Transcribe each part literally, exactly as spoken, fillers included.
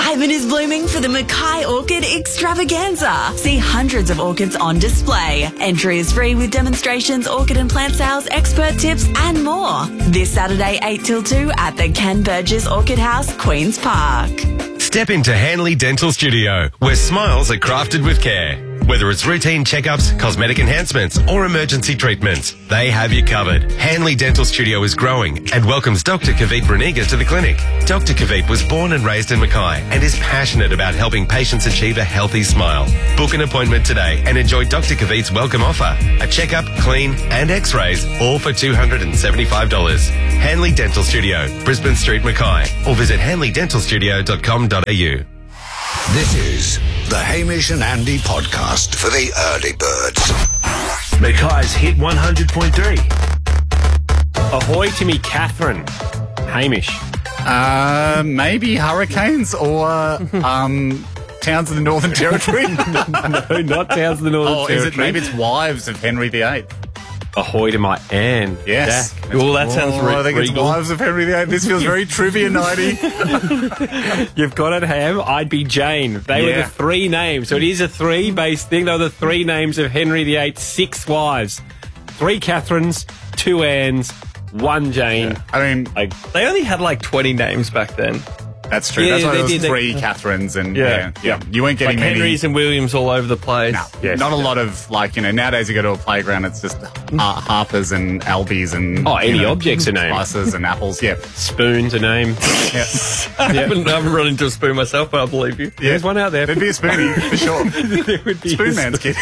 Excitement is blooming for the Mackay Orchid Extravaganza. See hundreds of orchids on display. Entry is free with demonstrations, orchid and plant sales, expert tips and more. This Saturday eight till two at the Ken Burgess Orchid House, Queen's Park. Step into Hanley Dental Studio, where smiles are crafted with care. Whether it's routine checkups, cosmetic enhancements, or emergency treatments, they have you covered. Hanley Dental Studio is growing and welcomes Doctor Kavit Bruniga to the clinic. Doctor Kavit was born and raised in Mackay and is passionate about helping patients achieve a healthy smile. Book an appointment today and enjoy Doctor Kavit's welcome offer. A checkup, clean, and x-rays, all for two hundred seventy-five dollars. Hanley Dental Studio, Brisbane Street, Mackay, or visit hanley dental studio dot com dot a u. This is the Hamish and Andy podcast for the early birds. Mackay's Hit one hundred point three. Ahoy to me, Catherine. Hamish. Uh, maybe hurricanes or um, towns in the Northern Territory. No, not towns in the Northern oh, Territory. Is it, maybe it's wives of Henry the Eighth. Ahoy to my Anne. Yes. Jack. Well, that sounds oh, re- I think regal. it's wives of Henry the Eighth. This feels very trivia nighty. You've got it, Ham. I'd be Jane. They were Yeah. the three names. So it is a three-based thing. They were the three names of Henry the Eighth's six wives. Three Catherines, two Annes, one Jane. I mean, Like, They only had like twenty names back then. that's true. Yeah, that's why they there was did, they- three Catherines and Yeah. yeah, yeah. You weren't getting Like many. Henrys and Williams all over the place. No, Yes. not a lot of, like, you know, nowadays you go to a playground, it's just uh, Harpers and Albies and... Oh, any you know, object's a name. Slices and apples, yeah. Spoon's a name. yeah. I, haven't, I haven't run into a spoon myself, but I believe you. There's one out there. There'd be a Spoonie, for sure. There would be Spoon a Man's kid.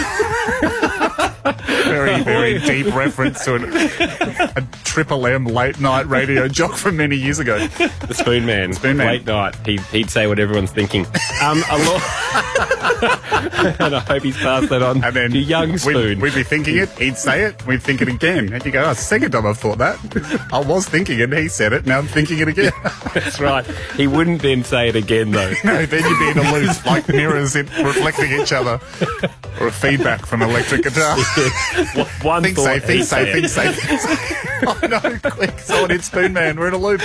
Very, very deep reference to an, a Triple M late night radio jock from many years ago. The Spoon Man. Spoon Man. Late night. He'd, he'd say what everyone's thinking. Um, a lot. And I hope he's passed that on And then to young Spoon. We'd, we'd be thinking it, he'd say it, we'd think it again. And you go, oh, it's the second time I've thought that. I was thinking it, he said it, now I'm thinking it again. That's right. He wouldn't then say it again, though. No, then you'd be in a loop, like mirrors in, reflecting each other. Or a feedback from electric guitar. One Think thought, safe, think he'd safe, say think it. safe, think safe. Oh no, quick, someone hit Spoon Man, we're in a loop.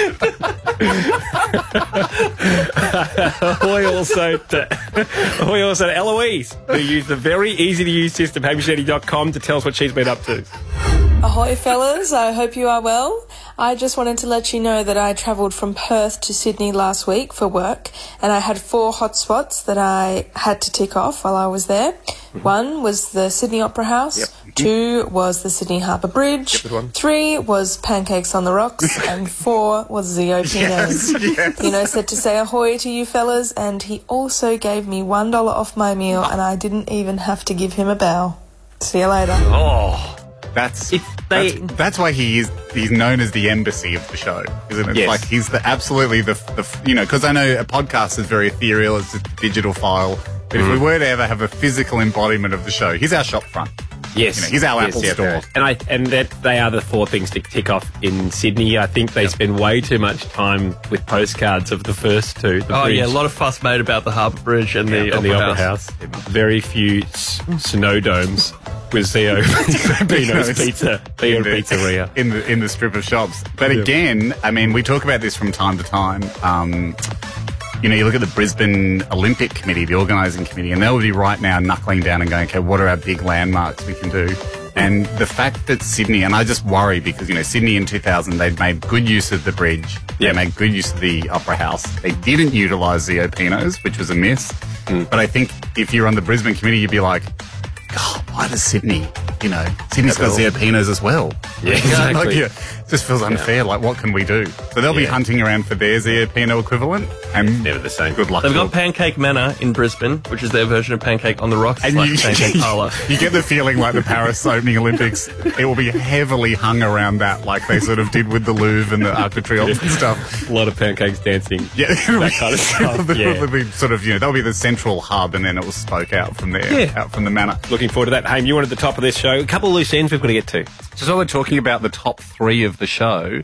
Ahoy also to, ahoy also to Eloise, who used the very easy-to-use system, hamish eddie dot com, to tell us what she's been up to. Ahoy fellas, I hope you are well. I just wanted to let you know that I travelled from Perth to Sydney last week for work, and I had four hotspots that I had to tick off while I was there. Mm-hmm. One was the Sydney Opera House, Yep. two was the Sydney Harbour Bridge, Yep, good one. three was Pancakes on the Rocks, and four was Zio Pinos. Yes, yes. You know, said to say ahoy to you fellas, and he also gave me one dollar off my meal, and I didn't even have to give him a bow. See you later. Oh, That's, If they- that's that's why he is he's known as the embassy of the show, isn't it? Yes. Like he's the absolutely the the you know, because I know a podcast is very ethereal, it's a digital file, but if we were to ever have a physical embodiment of the show, he's our shop front. yes. You know, he's our yes, Apple yeah, store. And I and that they are the four things to tick off in Sydney. I think they spend way too much time with postcards of the first two. The Oh, bridge yeah, a lot of fuss made about the Harbour Bridge and the, and the Opera Opera House. House. Very few s- snow domes with Zio Pino's Pizza, Theo in the, Pizzeria. in the in the strip of shops. But again, I mean, we talk about this from time to time. Um, you know, you look at the Brisbane Olympic Committee, the organising committee, and they'll be right now knuckling down and going, okay, what are our big landmarks we can do? And the fact that Sydney, and I just worry because, you know, Sydney in two thousand, they'd made good use of the bridge. They Yeah. made good use of the Opera House. They didn't utilise Zio Pinos, which was a miss. Mm. But I think if you're on the Brisbane committee, you'd be like, God, why does Sydney, you know, Sydney's got Zio Pinos as well. Yeah, Like, exactly. yeah, it just feels unfair. Like, what can we do? So they'll be Yeah. hunting around for their Zio Pino equivalent, and Never the same. good luck. They've to got them. Pancake Manor in Brisbane, which is their version of Pancake on the Rocks. And like you, Pancake Parlour. you get the feeling like the Paris opening Olympics, it will be heavily hung around that, like they sort of did with the Louvre and the Arc de Triomphe and stuff. A lot of pancakes dancing. Yeah, That kind of stuff, It'll yeah. be sort of, you know, that'll be the central hub, and then it will spoke out from there, Yeah. out from the manor. Looking forward to that. Haim, you wanted the top of this show. A couple of loose ends we've got to get to. Just while we're talking about the top three of the show,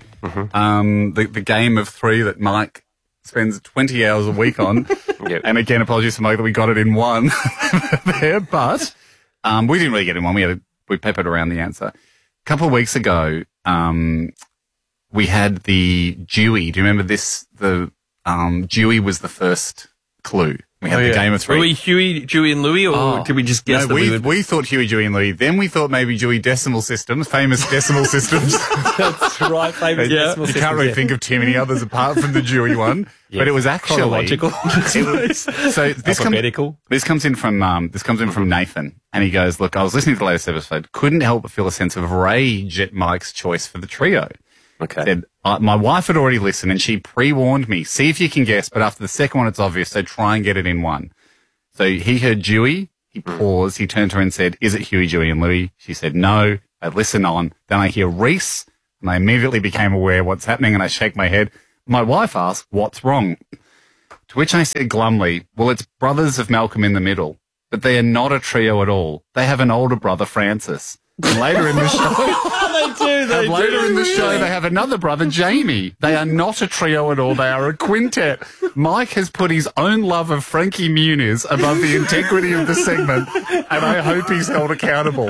um, the, the game of three that Mike spends twenty hours a week on, Yep. and again, apologies to Mike that we got it in one there, but um, we didn't really get in one. We had a, we peppered around the answer. A couple of weeks ago, um, we had the Dewey. Do you remember this? The um, Dewey was the first clue. We had Oh, the yeah. Game of Three. Were we Huey, Dewey, and Louie, or Oh. did we just guess no, that we, we we, would? thought Huey, Dewey, and Louie. Then we thought maybe Dewey Decimal Systems, famous decimal systems. That's right, famous Yeah, decimal you systems, can't really yeah. think of too many others apart from the Dewey one. Yeah. But it was actually Chronological. It was, so this comes, Alphabetical. this comes in from um, this comes in from Nathan, and he goes, "Look, I was listening to the latest episode. Couldn't help but feel a sense of rage at Mike's choice for the trio. Okay. Said, uh, my wife had already listened, and she pre-warned me. See if you can guess, but after the second one, it's obvious. So try and get it in one." So he heard Dewey. He paused. He turned to her and said, "Is it Huey, Dewey, and Louie?" She said, "No." I listen on. Then I hear Reese, and I immediately became aware of what's happening, and I shake my head. My wife asked, "What's wrong?" To which I said glumly, "Well, it's brothers of Malcolm in the Middle, but they are not a trio at all. They have an older brother, Francis." And later in the show, They do, they and later do. in the show, they have another brother, Jamie. They are not a trio at all. They are a quintet. Mike has put his own love of Frankie Muniz above the integrity of the segment, and I hope he's held accountable.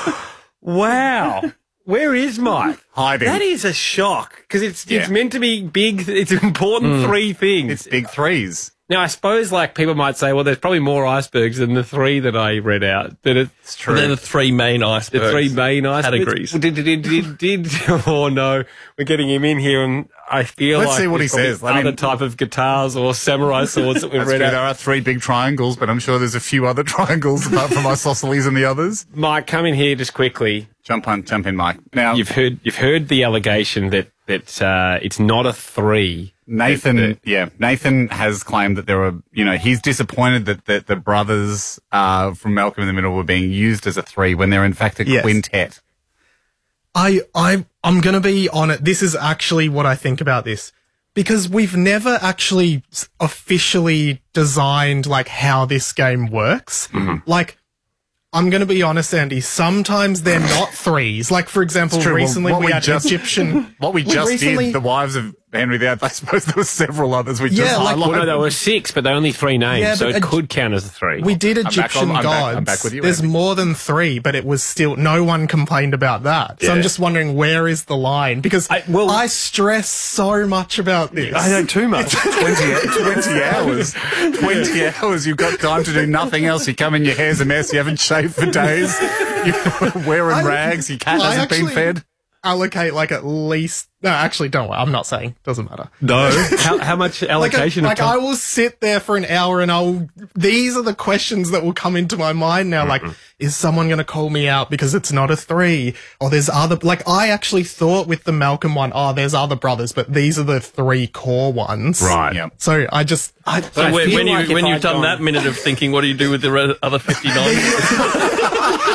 Wow. Where is Mike? Hiding. That is a shock because it's it's Yeah. meant to be big. It's important three things. It's big threes. Now I suppose like people might say, well, there's probably more icebergs than the three that I read out. But it's true. They're the three main icebergs. the three main icebergs. categories. Did, did, did, did, did. Oh no, we're getting him in here, and I feel Let's like see what there's he probably says. I Other mean- type of guitars or samurai swords that we've That's read true. out. There are three big triangles, but I'm sure there's a few other triangles apart from isosceles and the others. Mike, come in here just quickly. Jump on, jump in, Mike. Now, You've heard you've heard the allegation that that uh, it's not a three. Nathan, yeah, Nathan has claimed that there were, you know, he's disappointed that, that the brothers uh, from Malcolm in the Middle were being used as a three when they're in fact a Yes. quintet. I, I, I'm going to be on it. This is actually what I think about this. Because we've never actually s- officially designed, like, how this game works. Like, I'm going to be honest, Andy, sometimes they're not threes. Like, for example, It's true. Well, recently what we we had just- Egyptian... What we we just recently- did, the wives of Henry the Eighth, I suppose there were several others we just Yeah, like- highlighted. Well, no, there were six, but they're only three names, Yeah, so but it a- could count as a three. We did back Egyptian on- I'm back- gods. I'm back with you, There's Andy. more than three, but it was still no one complained about that. So I'm Yeah. just wondering where is the line because I- I, well- stress so much about this. I know too much. twenty, twenty hours. twenty hours. You've got time to do nothing else. You come in, your hair's a mess. You haven't shaved for days. You're wearing I- rags. Your cat I hasn't been actually fed. allocate like at least. No, actually, don't worry. I'm not saying. Doesn't matter. No. how, how much Like, a, allocation like of time? I will sit there for an hour and I'll. These are the questions that will come into my mind now. Like, is someone going to call me out because it's not a three? Or there's other. Like, I actually thought with the Malcolm one, oh, there's other brothers, but these are the three core ones. Right. Yeah. So I just. I, So I when, feel when you like if when you've I'd done gone- that minute of thinking, what do you do with the re- other fifty-nine?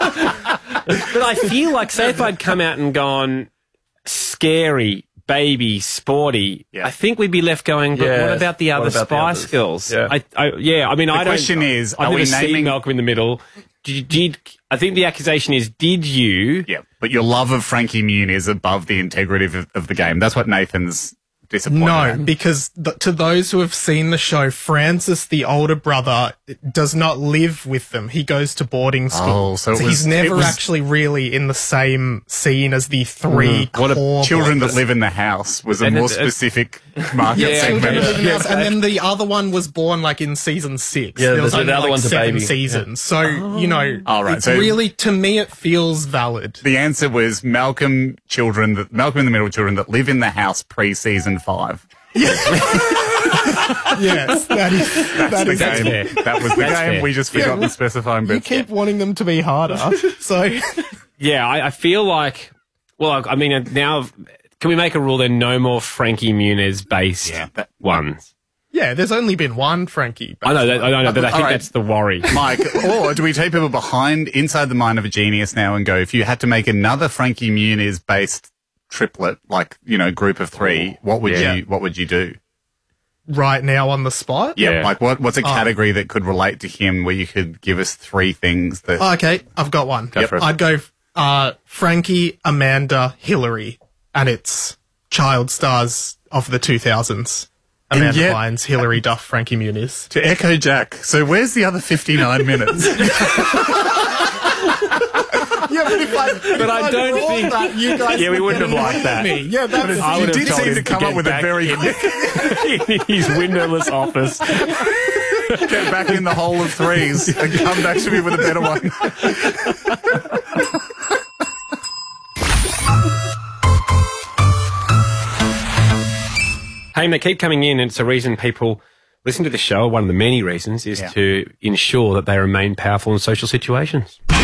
But I feel like, say if I'd come out and gone scary, baby, sporty, Yeah. I think we'd be left going, but Yeah, what about the what other about the Spice others? Girls? Yeah. I, I, yeah, I mean, I don't... question is, I've are never we seen naming- Malcolm in the Middle. Did, did I think the accusation is, did you... Yeah. But your love of Frankie Muniz is above the integrity of, of the game. That's what Nathan's disappointed No, at. because th- to those who have seen the show, Francis, the older brother, does not live with them. He goes to boarding school. Oh, so it he's was- never it was- actually really in the same scene as the three What a core children that brothers. live in the house was a And more it- it- specific market Yeah, segment. Children live in the Yeah, house, and then the other one was born like in season six. Yeah, there was the- only the other like one's a seven baby. seasons. So, you know, All right, it's so- really, to me, it feels valid. The answer was Malcolm children that Malcolm in the Middle children that live in the house pre season five. Yes, that is, that That's the is game. fair. That was the That's game. fair. We just forgot Yeah, to specify. You But keep wanting them to be harder. So, Yeah, I, I feel like... Well, I, I mean, now... Can we make a rule then no more Frankie Muniz-based Yeah, that- ones? yeah, there's only been one Frankie. I know, that, I know, but I All think right. that's the worry. Mike, or do we take people behind inside the mind of a genius now and go, if you had to make another Frankie Muniz based triplet, like, you know, group of three, what would Yeah. you what would you do? Right now on the spot? Yeah, Yeah. like what what's a Oh. category that could relate to him where you could give us three things that Oh, okay, I've got one. Go for it. I'd go uh, Frankie, Amanda, Hillary, and it's child stars of the two thousands. Amanda yet- Bynes, Hillary Duff, Frankie Muniz. to echo Jack. So where's the other fifty-nine minutes? Yeah, but, if I, But I don't brought think that, you guys Yeah, we wouldn't have liked that. Me. Yeah, that's I you would have did told seem him to come get up with a back very in, quick in his windowless office. get back in the hole of threes and come back to me with a better one. Hey, they keep coming in, and it's a reason people listen to the show. One of the many reasons is Yeah. to ensure that they remain powerful in social situations. Do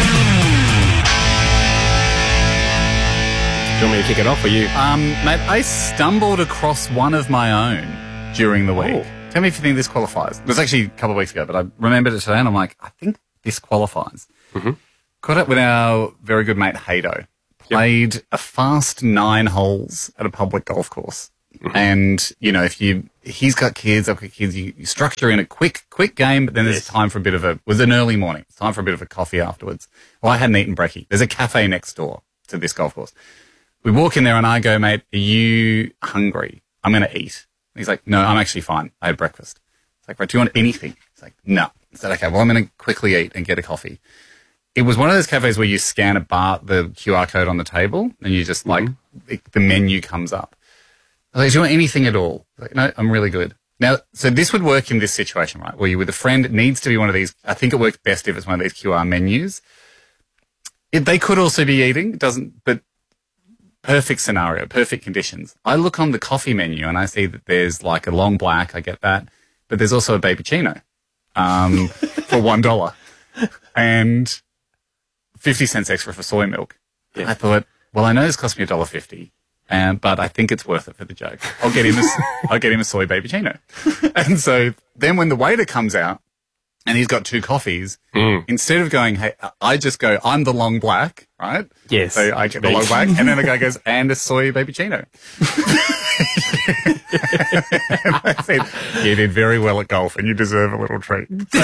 you want me to kick it off for you? Um, mate, I stumbled across one of my own during the week. Oh. Tell me if you think this qualifies. It was actually a couple of weeks ago, but I remembered it today, and I'm like, I think this qualifies. Mm-hmm. Caught up with our very good mate Haydo. Played a fast nine holes at a public golf course. Mm-hmm. And, you know, if you, he's got kids, I've got kids, you, you structure in a quick, quick game, but then there's Yes. time for a bit of a, it was an early morning. It's time for a bit of a coffee afterwards. Well, I hadn't eaten brekkie. There's a cafe next door to this golf course. We walk in there and I go, mate, are you hungry? I'm going to eat. He's like, no, I'm actually fine. I had breakfast. It's like, right, do you want anything? He's like, no. I said, okay, well, I'm going to quickly eat and get a coffee. It was one of those cafes where you scan a bar, the Q R code on the table, and you just like, it, the menu comes up. I was like, do you want anything at all? Like, no, I'm really good. Now, so this would work in this situation, right? Where you're with a friend, it needs to be one of these. I think it works best if it's one of these Q R menus. It, they could also be eating, it doesn't, but perfect scenario, perfect conditions. I look on the coffee menu and I see that there's like a long black, I get that, but there's also a Babychino um, for one dollar and fifty cents extra for soy milk. Yeah. I thought, well, I know this cost me a dollar fifty. Um, but I think it's worth it for the joke. I'll get him a, I'll get him a soy Babychino. And so then when the waiter comes out and he's got two coffees, Mm. instead of going, hey, I just go, I'm the long black, right? Yes. So I get the long black, and then the guy goes, and a soy Babychino. And I said, you did very well at golf and you deserve a little treat.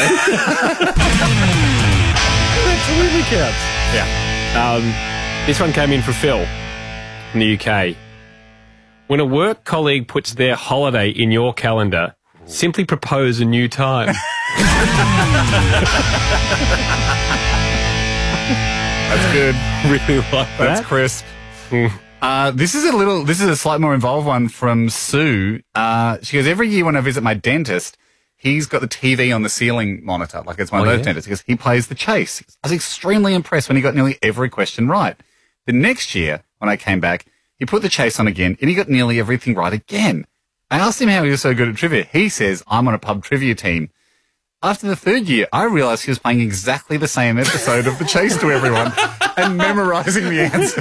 Absolutely counts. Yeah. Um, this one came in for Phil in the U K. When a work colleague puts their holiday in your calendar, simply propose a new time. That's good. Really like That's that. crisp. Uh, this is a little, this is a slightly more involved one from Sue. Uh, she goes, every year when I visit my dentist, he's got the T V on the ceiling monitor, like it's one of Oh, those yeah? dentists, because he plays the chase. I was extremely impressed when he got nearly every question right. The next year, when I came back, he put the chase on again, and he got nearly everything right again. I asked him how he was so good at trivia. He says, I'm on a pub trivia team. After the third year, I realised he was playing exactly the same episode of The Chase to everyone and memorising the answers.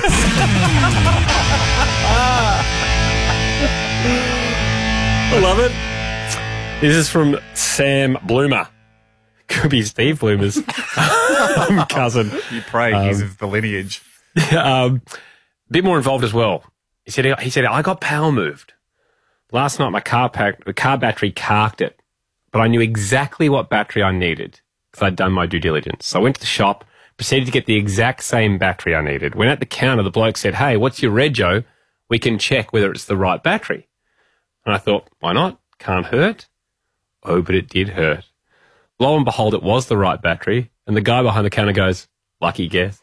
I love it. This is from Sam Bloomer. Could be Steve Bloomer's um, cousin. You pray he's of the lineage. Um, a bit more involved as well. He said, he said, I got power moved. Last night my car packed, the car battery carked it, but I knew exactly what battery I needed because I'd done my due diligence. So I went to the shop, proceeded to get the exact same battery I needed. When at the counter, the bloke said, hey, what's your rego? We can check whether it's the right battery. And I thought, why not? Can't hurt. Oh, but it did hurt. Lo and behold, it was the right battery. And the guy behind the counter goes, lucky guess.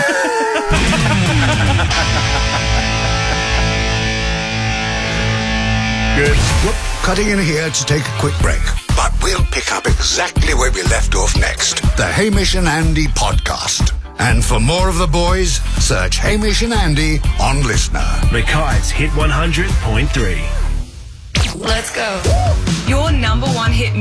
Good. Whoop, cutting in here to take a quick break. But we'll pick up exactly where we left off next. The Hamish and Andy podcast. And for more of the boys, search Hamish and Andy on Listener. Mackay's Hit one hundred point three. Let's go. Your number one hit